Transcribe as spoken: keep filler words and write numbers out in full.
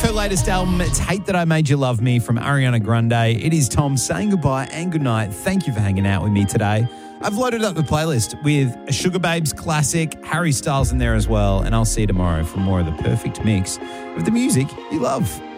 her latest album, it's Hate That I Made You Love Me from Ariana Grande. It is Tom saying goodbye and goodnight. Thank you for hanging out with me today. I've loaded up the playlist with a Sugar Babes classic, Harry Styles in there as well, and I'll see you tomorrow for more of the perfect mix of the music you love.